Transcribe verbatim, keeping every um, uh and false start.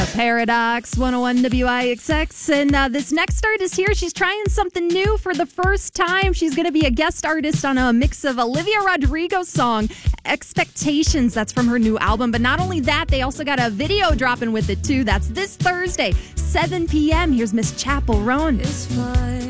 Paradox one oh one W I X X. And uh, this next artist here, she's trying something new for the first time. She's going to be a guest artist on a mix of Olivia Rodrigo's song, Expectations. That's from her new album. But not only that, they also got a video dropping with it, too. That's this Thursday, seven p.m. Here's Miss Chapel Roan. It's fine.